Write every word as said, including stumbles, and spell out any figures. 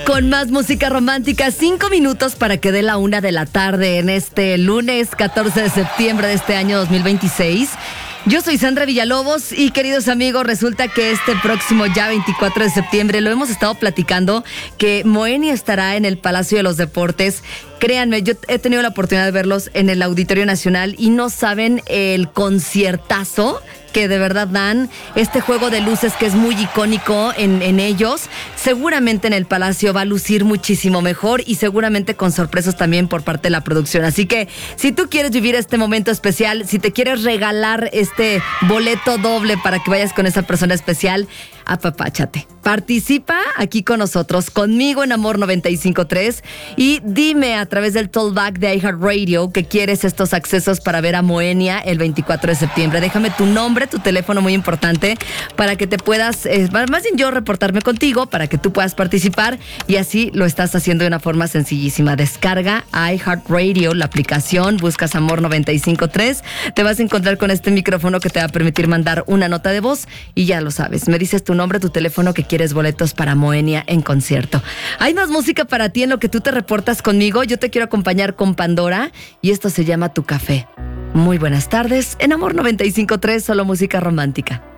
Con más música romántica, cinco minutos para que dé la una de la tarde en este lunes catorce de septiembre de este año dos mil veintiséis. Yo soy Sandra Villalobos y, queridos amigos, resulta que este próximo ya veinticuatro de septiembre lo hemos estado platicando, que Moenia estará en el Palacio de los Deportes. Créanme, yo he tenido la oportunidad de verlos en el Auditorio Nacional y no saben el conciertazo que de verdad dan, este juego de luces que es muy icónico en, en ellos. Seguramente en el Palacio va a lucir muchísimo mejor y seguramente con sorpresas también por parte de la producción. Así que si tú quieres vivir este momento especial, si te quieres regalar este boleto doble para que vayas con esa persona especial, apapáchate. Participa aquí con nosotros, conmigo en Amor noventa y cinco punto tres, y dime a través del Tollback de iHeartRadio que quieres estos accesos para ver a Moenia el veinticuatro de septiembre. Déjame tu nombre, tu teléfono, muy importante, para que te puedas, eh, más bien yo reportarme contigo, para que tú puedas participar, y así lo estás haciendo de una forma sencillísima. Descarga iHeartRadio, la aplicación, buscas Amor noventa y cinco punto tres, te vas a encontrar con este micrófono que te va a permitir mandar una nota de voz y ya lo sabes, me dices tu nombre, tu teléfono, que quieres boletos para Moenia en concierto. Hay más música para ti en lo que tú te reportas conmigo. Yo te quiero acompañar con Pandora y esto se llama Tu Café. Muy buenas tardes en Amor noventa y cinco punto tres, solo música romántica.